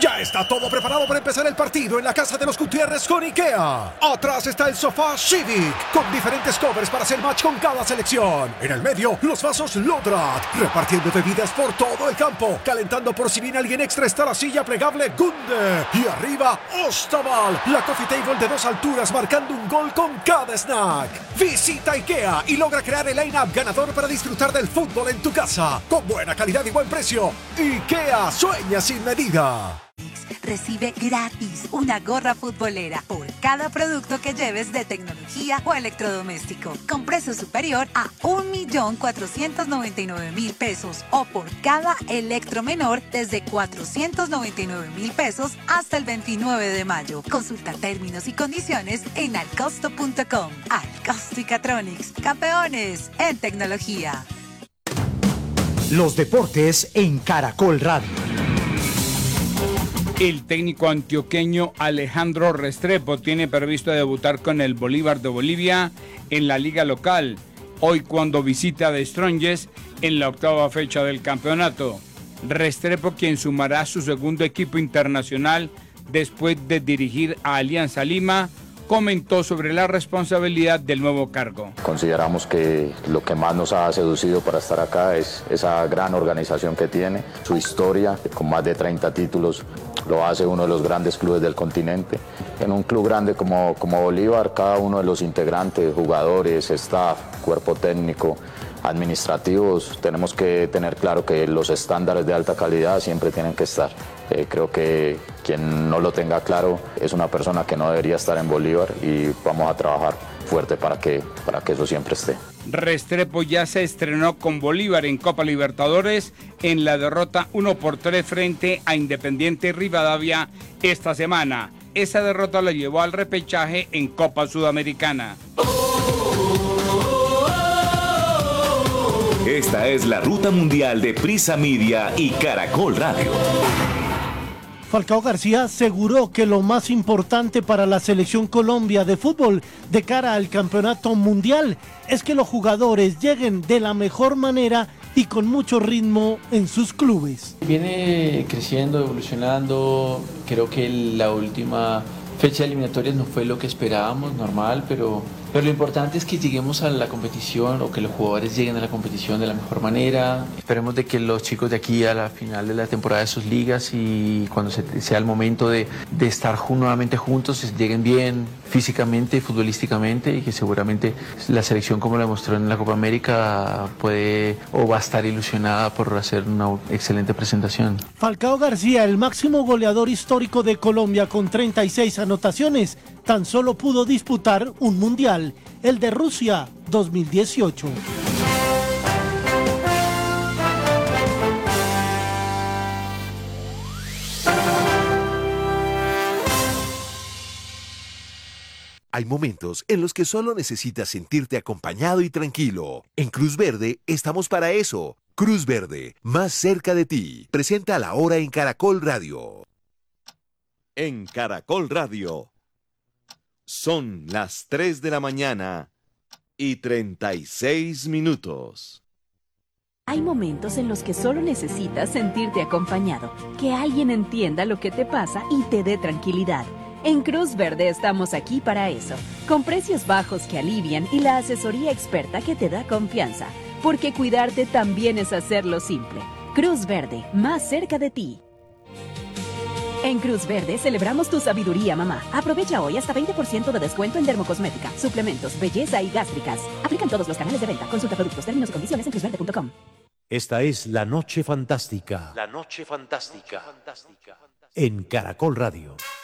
Ya está todo preparado para empezar el partido en la casa de los Gutiérrez con IKEA. Atrás está el sofá Civic, con diferentes covers para hacer match con cada selección. En el medio, los vasos Lodrat, repartiendo bebidas por todo el campo. Calentando por si viene alguien extra está la silla plegable Gunde. Y arriba, Ostaval, la coffee table de 2 alturas marcando un gol con cada snack. Visita IKEA y logra crear el line-up ganador para disfrutar del fútbol en tu casa. Con buena calidad y buen precio. IKEA, sueña sin medida. Recibe gratis una gorra futbolera por cada producto que lleves de tecnología o electrodoméstico, con precio superior a 1.499.000 pesos, o por cada electro menor desde 499.000 pesos hasta el 29 de mayo. Consulta términos y condiciones en alcosto.com. Alcosto y Catronics, campeones en tecnología. Los deportes en Caracol Radio. El técnico antioqueño Alejandro Restrepo tiene previsto debutar con el Bolívar de Bolivia en la liga local, hoy cuando visita The Strongest en la 8ª fecha del campeonato. Restrepo, quien sumará su segundo equipo internacional después de dirigir a Alianza Lima, comentó sobre la responsabilidad del nuevo cargo. Consideramos que lo que más nos ha seducido para estar acá es esa gran organización que tiene, su historia, con más de 30 títulos, lo hace uno de los grandes clubes del continente. En un club grande como Bolívar, cada uno de los integrantes, jugadores, staff, cuerpo técnico, administrativos, tenemos que tener claro que los estándares de alta calidad siempre tienen que estar. Creo que quien no lo tenga claro es una persona que no debería estar en Bolívar, y vamos a trabajar fuerte para que eso siempre esté. Restrepo ya se estrenó con Bolívar en Copa Libertadores en la derrota 1-3 frente a Independiente Rivadavia esta semana. Esa derrota lo llevó al repechaje en Copa Sudamericana. Esta es la ruta mundial de Prisa Media y Caracol Radio. Falcao García aseguró que lo más importante para la selección Colombia de fútbol de cara al campeonato mundial es que los jugadores lleguen de la mejor manera y con mucho ritmo en sus clubes. Viene creciendo, evolucionando. Creo que la última fecha de eliminatorias no fue lo que esperábamos, normal, pero lo importante es que lleguemos a la competición, o que los jugadores lleguen a la competición de la mejor manera. Esperemos de que los chicos de aquí a la final de la temporada de sus ligas, y cuando sea el momento de estar nuevamente juntos, lleguen bien físicamente y futbolísticamente, y que seguramente la selección, como lo demostró en la Copa América, puede o va a estar ilusionada por hacer una excelente presentación. Falcao García, el máximo goleador histórico de Colombia con 36 anotaciones, tan solo pudo disputar un mundial, el de Rusia 2018. Hay momentos en los que solo necesitas sentirte acompañado y tranquilo. En Cruz Verde estamos para eso. Cruz Verde, más cerca de ti. Presenta La Hora en Caracol Radio. En Caracol Radio. Son las 3 de la mañana y 36 minutos. Hay momentos en los que solo necesitas sentirte acompañado, que alguien entienda lo que te pasa y te dé tranquilidad. En Cruz Verde estamos aquí para eso, con precios bajos que alivian y la asesoría experta que te da confianza, porque cuidarte también es hacerlo simple. Cruz Verde, más cerca de ti. En Cruz Verde celebramos tu sabiduría, mamá. Aprovecha hoy hasta 20% de descuento en dermocosmética, suplementos, belleza y gástricas. Aplican todos los canales de venta. Consulta productos, términos y condiciones en cruzverde.com. Esta es La Noche Fantástica. La Noche Fantástica. En Caracol Radio.